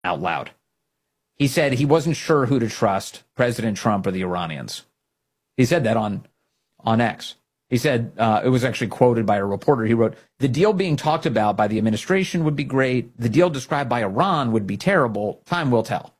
out loud. He said he wasn't sure who to trust, President Trump or the Iranians. He said that on X. He said, it was actually quoted by a reporter. He wrote, the deal being talked about by the administration would be great. The deal described by Iran would be terrible. Time will tell.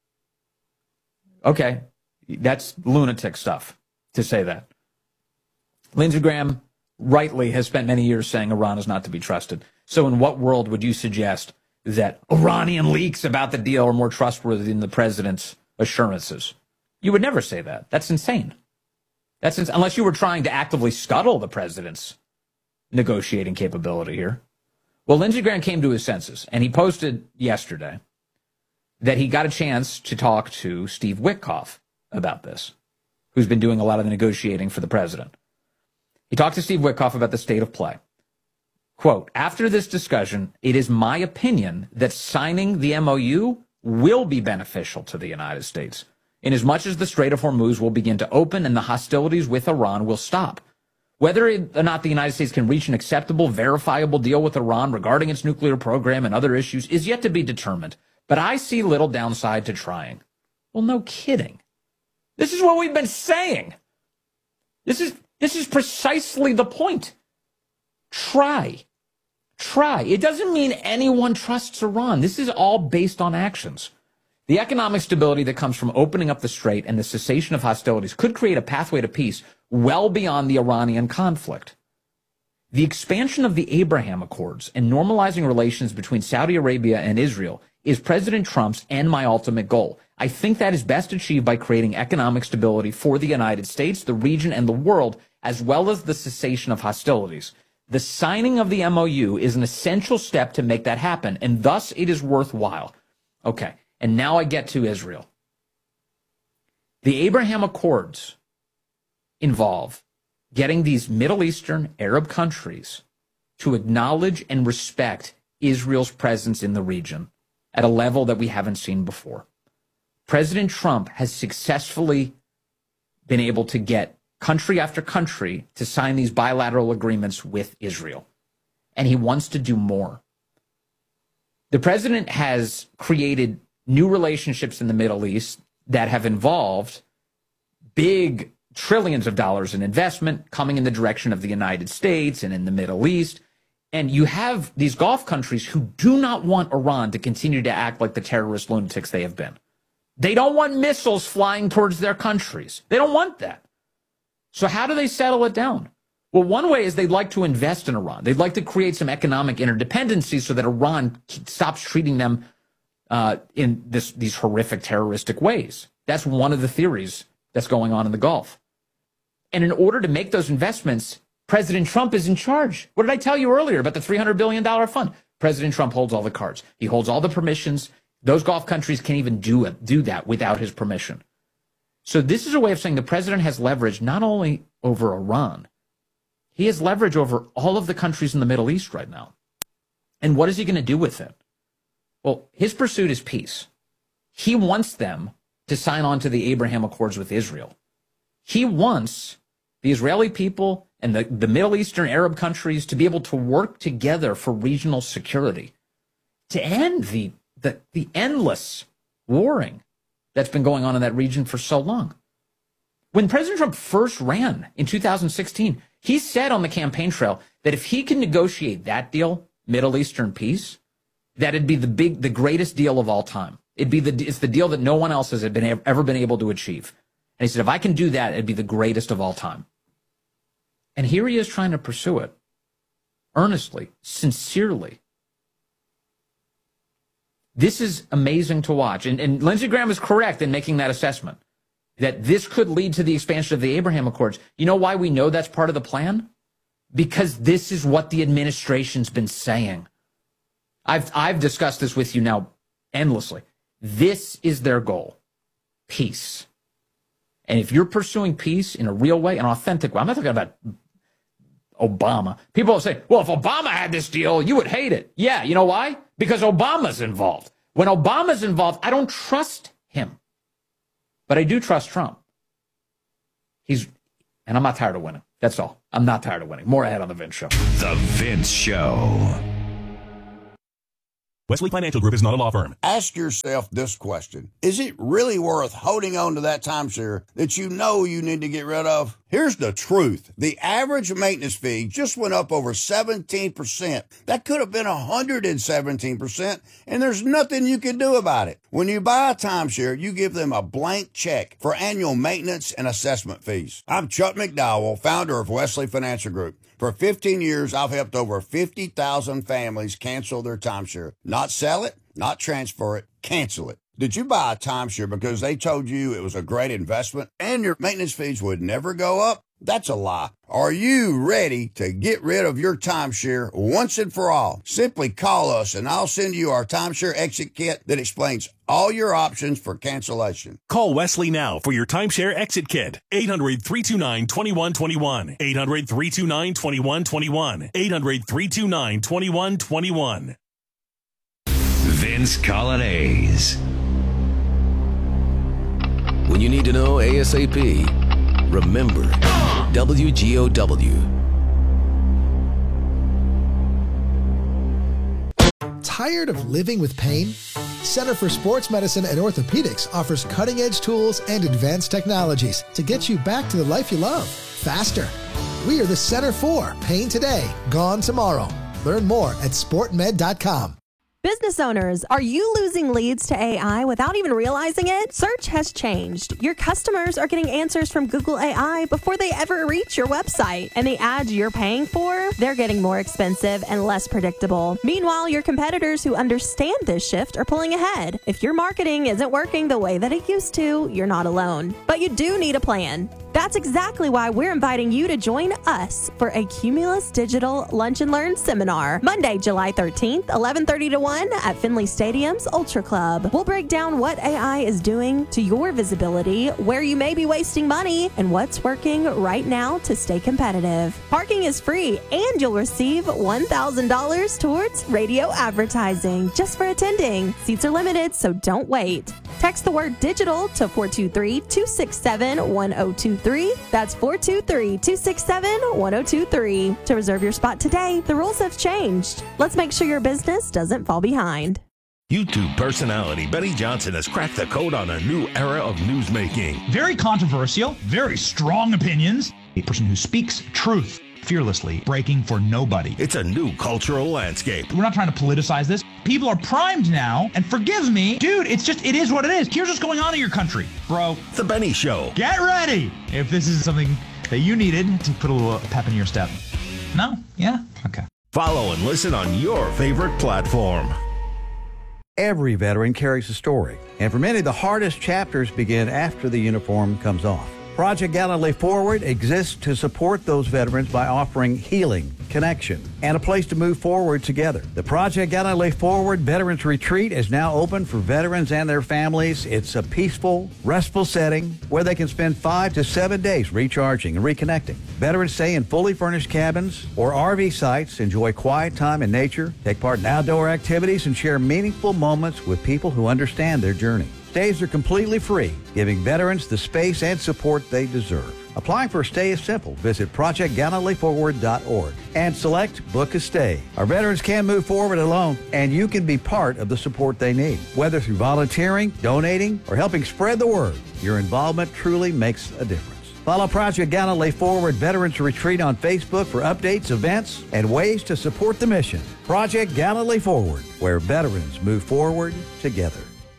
Okay, that's lunatic stuff to say that. Lindsey Graham rightly has spent many years saying Iran is not to be trusted. So in what world would you suggest that Iranian leaks about the deal are more trustworthy than the president's assurances? You would never say that. That's insane. Unless you were trying to actively scuttle the president's negotiating capability here. Well, Lindsey Graham came to his senses, and he posted yesterday that he got a chance to talk to Steve Witkoff about this, who's been doing a lot of the negotiating for the president. He talked to Steve Witkoff about the state of play. Quote, after this discussion, it is my opinion that signing the MOU will be beneficial to the United States, inasmuch as the Strait of Hormuz will begin to open and the hostilities with Iran will stop. Whether or not the United States can reach an acceptable, verifiable deal with Iran regarding its nuclear program and other issues is yet to be determined, but I see little downside to trying. Well, no kidding. This is what we've been saying. This is precisely the point. Try. It doesn't mean anyone trusts Iran. This is all based on actions. The economic stability that comes from opening up the strait and the cessation of hostilities could create a pathway to peace well beyond the Iranian conflict. The expansion of the Abraham Accords and normalizing relations between Saudi Arabia and Israel is President Trump's and my ultimate goal. I think that is best achieved by creating economic stability for the United States, the region, and the world, as well as the cessation of hostilities. The signing of the MOU is an essential step to make that happen, and thus it is worthwhile. Okay, and now I get to Israel. The Abraham Accords involve getting these Middle Eastern Arab countries to acknowledge and respect Israel's presence in the region at a level that we haven't seen before. President Trump has successfully been able to get country after country to sign these bilateral agreements with Israel. And he wants to do more. The president has created new relationships in the Middle East that have involved big trillions of dollars in investment coming in the direction of the United States and in the Middle East. And you have these Gulf countries who do not want Iran to continue to act like the terrorist lunatics they have been. They don't want missiles flying towards their countries. They don't want that. So how do they settle it down? Well, one way is they'd like to invest in Iran. They'd like to create some economic interdependency so that Iran stops treating them in these horrific terroristic ways. That's one of the theories that's going on in the Gulf. And in order to make those investments, President Trump is in charge. What did I tell you earlier about the $300 billion fund? President Trump holds all the cards. He holds all the permissions. Those Gulf countries can't even do that without his permission. So this is a way of saying the president has leverage not only over Iran, he has leverage over all of the countries in the Middle East right now. And what is he going to do with it? Well, his pursuit is peace. He wants them to sign on to the Abraham Accords with Israel. He wants the Israeli people and the Middle Eastern Arab countries to be able to work together for regional security, to end the endless warring that's been going on in that region for so long. When President Trump first ran in 2016, he said on the campaign trail that if he can negotiate that deal, Middle Eastern peace, that it'd be the greatest deal of all time. It's the deal that no one else has ever been able to achieve. And he said, if I can do that, it'd be the greatest of all time. And here he is trying to pursue it earnestly, sincerely. This is amazing to watch. And Lindsey Graham is correct in making that assessment, that this could lead to the expansion of the Abraham Accords. You know why we know that's part of the plan? Because this is what the administration's been saying. I've discussed this with you now endlessly. This is their goal, peace. And if you're pursuing peace in a real way, an authentic way, I'm not talking about Obama. People will say, well, if Obama had this deal, you would hate it. Yeah, you know why? Because Obama's involved. When Obama's involved, I don't trust him. But I do trust Trump. And I'm not tired of winning. That's all. I'm not tired of winning. More ahead on The Vince Show. The Vince Show. Wesley Financial Group is not a law firm. Ask yourself this question. Is it really worth holding on to that timeshare that you know you need to get rid of? Here's the truth. The average maintenance fee just went up over 17%. That could have been 117%, and there's nothing you can do about it. When you buy a timeshare, you give them a blank check for annual maintenance and assessment fees. I'm Chuck McDowell, founder of Wesley Financial Group. For 15 years, I've helped over 50,000 families cancel their timeshare. Not sell it, not transfer it, cancel it. Did you buy a timeshare because they told you it was a great investment and your maintenance fees would never go up? That's a lie. Are you ready to get rid of your timeshare once and for all? Simply call us and I'll send you our timeshare exit kit that explains all your options for cancellation. Call Wesley now for your timeshare exit kit. 800-329-2121. 800-329-2121. 800-329-2121. Vince Colonnese. When you need to know ASAP, remember WGOW. Tired of living with pain? Center for Sports Medicine and Orthopedics offers cutting-edge tools and advanced technologies to get you back to the life you love, faster. We are the Center for Pain Today, Gone Tomorrow. Learn more at sportmed.com. Business owners, are you losing leads to AI without even realizing it? Search has changed. Your customers are getting answers from Google AI before they ever reach your website. And the ads you're paying for, they're getting more expensive and less predictable. Meanwhile, your competitors who understand this shift are pulling ahead. If your marketing isn't working the way that it used to, you're not alone. But you do need a plan. That's exactly why we're inviting you to join us for a Cumulus Digital Lunch and Learn seminar, Monday, July 13th, 11:30 to 1 at Finley Stadium's Ultra Club. We'll break down what AI is doing to your visibility, where you may be wasting money, and what's working right now to stay competitive. Parking is free, and you'll receive $1,000 towards radio advertising just for attending. Seats are limited, so don't wait. Text the word digital to 423-267-1023. That's 423-267-1023 to reserve your spot today. The rules have changed. Let's make sure your business doesn't fall behind. YouTube personality Benny Johnson has cracked the code on a new era of newsmaking. Very controversial, very strong opinions. A person who speaks truth fearlessly, breaking for nobody. It's a new cultural landscape. We're not trying to politicize this. People are primed now, and forgive me, dude, it is what it is. Here's what's going on in your country, bro. The Benny Show. Get ready if this is something that you needed to put a little pep in your step. No? Yeah? Okay. Follow and listen on your favorite platform. Every veteran carries a story, and for many, the hardest chapters begin after the uniform comes off. Project Gallantly Forward exists to support those veterans by offering healing, connection, and a place to move forward together. The Project Gallantly Forward Veterans Retreat is now open for veterans and their families. It's a peaceful, restful setting where they can spend 5 to 7 days recharging and reconnecting. Veterans stay in fully furnished cabins or RV sites, enjoy quiet time in nature, take part in outdoor activities, and share meaningful moments with people who understand their journey. Stays are completely free, giving veterans the space and support they deserve. Applying for a stay is simple. Visit ProjectGallantlyForward.org and select Book a Stay. Our veterans can't move forward alone, and you can be part of the support they need. Whether through volunteering, donating, or helping spread the word, your involvement truly makes a difference. Follow Project Gallantly Forward Veterans Retreat on Facebook for updates, events, and ways to support the mission. Project Gallantly Forward, where veterans move forward together.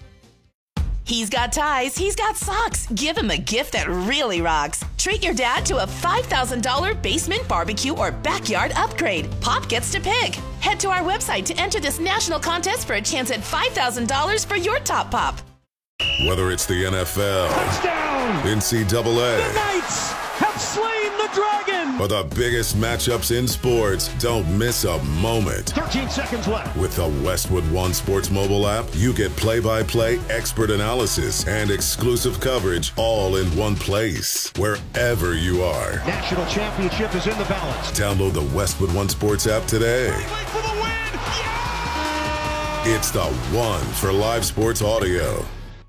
He's got ties, he's got socks. Give him a gift that really rocks. Treat your dad to a $5,000 basement barbecue or backyard upgrade. Pop gets to pick. Head to our website to enter this national contest for a chance at $5,000 for your top pop. Whether it's the NFL, touchdown, NCAA, the Knights have slain the Dragon, or the biggest matchups in sports, don't miss a moment. 13 seconds left. With the Westwood One Sports mobile app, you get play-by-play expert analysis and exclusive coverage all in one place, wherever you are. National championship is in the balance. Download the Westwood One Sports app today. For the win. Yeah! It's the one for live sports audio.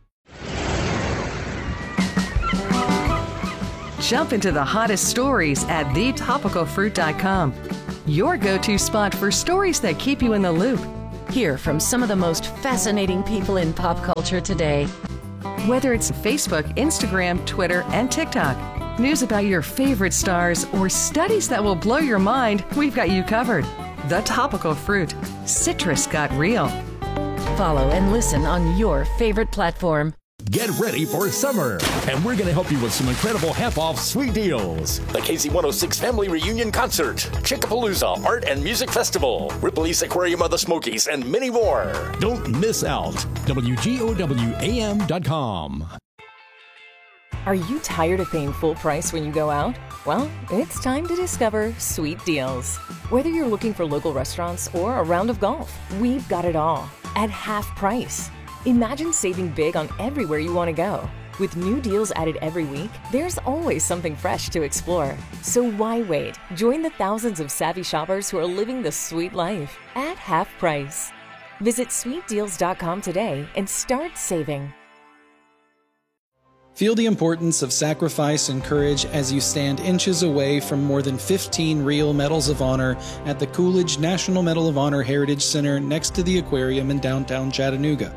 Jump into the hottest stories at thetopicalfruit.com. Your go-to spot for stories that keep you in the loop. Hear from some of the most fascinating people in pop culture today. Whether it's Facebook, Instagram, Twitter, and TikTok, news about your favorite stars, or studies that will blow your mind, we've got you covered. The Topical Fruit. Citrus got real. Follow and listen on your favorite platform. Get ready for summer, and we're going to help you with some incredible half-off sweet deals. The KZ106 Family Reunion Concert, Chickapalooza Art and Music Festival, Ripley's Aquarium of the Smokies, and many more. Don't miss out. WGOWAM.com. Are you tired of paying full price when you go out? Well, it's time to discover Sweet Deals. Whether you're looking for local restaurants or a round of golf, we've got it all at half price. Imagine saving big on everywhere you want to go. With new deals added every week, there's always something fresh to explore. So why wait? Join the thousands of savvy shoppers who are living the sweet life at half price. Visit sweetdeals.com today and start saving. Feel the importance of sacrifice and courage as you stand inches away from more than 15 real Medals of Honor at the Coolidge National Medal of Honor Heritage Center next to the aquarium in downtown Chattanooga.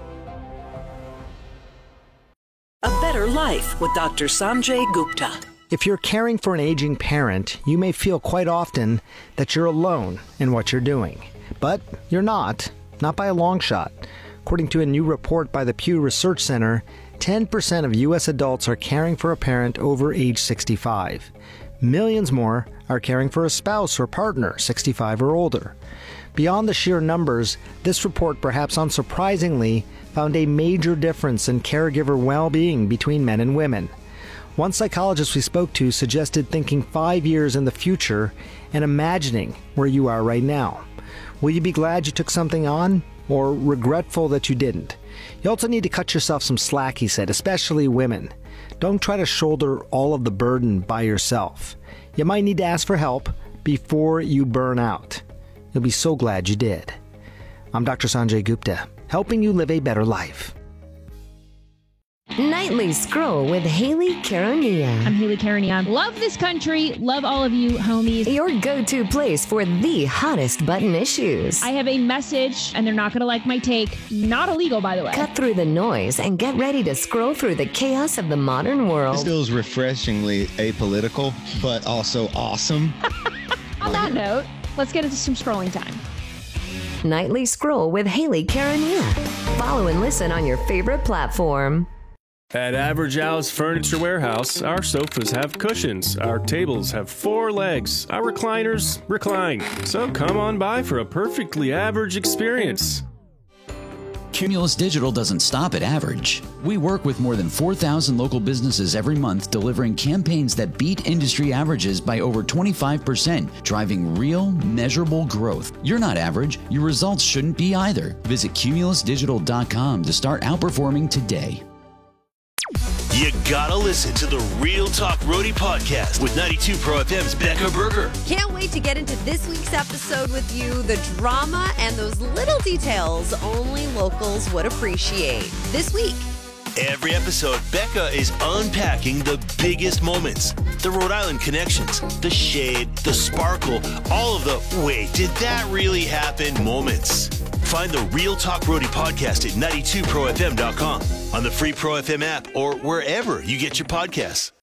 A Better Life with Dr. Sanjay Gupta. If you're caring for an aging parent, you may feel quite often that you're alone in what you're doing. But you're not by a long shot. According to a new report by the Pew Research Center, 10% of U.S. adults are caring for a parent over age 65. Millions more are caring for a spouse or partner 65 or older. Beyond the sheer numbers, this report, perhaps unsurprisingly, found a major difference in caregiver well-being between men and women. One psychologist we spoke to suggested thinking 5 years in the future and imagining where you are right now. Will you be glad you took something on, or regretful that you didn't? You also need to cut yourself some slack, he said, especially women. Don't try to shoulder all of the burden by yourself. You might need to ask for help before you burn out. You'll be so glad you did. I'm Dr. Sanjay Gupta, helping you live a better life. Nightly Scroll with Haley Karania. I'm Haley Karania. Love this country. Love all of you, homies. Your go-to place for the hottest button issues. I have a message, and they're not going to like my take. Not illegal, by the way. Cut through the noise and get ready to scroll through the chaos of the modern world. This feels refreshingly apolitical, but also awesome. On that note, let's get into some scrolling time. Nightly Scroll with Haley Karania. Follow and listen on your favorite platform. At Average Al's Furniture Warehouse, our sofas have cushions, our tables have 4 legs, our recliners recline. So come on by for a perfectly average experience. Cumulus Digital doesn't stop at average. We work with more than 4,000 local businesses every month, delivering campaigns that beat industry averages by over 25%, driving real, measurable growth. You're not average. Your results shouldn't be either. Visit cumulusdigital.com to start outperforming today. You gotta listen to the Real Talk Roadie podcast with 92 Pro FM's Becca Berger. Can't wait to get into this week's episode with you. The drama and those little details only locals would appreciate. This week. Every episode, Becca is unpacking the biggest moments, the Rhode Island connections, the shade, the sparkle, all of the wait, did that really happen moments. Find the Real Talk Roadie podcast at 92profm.com, on the free Pro FM app, or wherever you get your podcasts.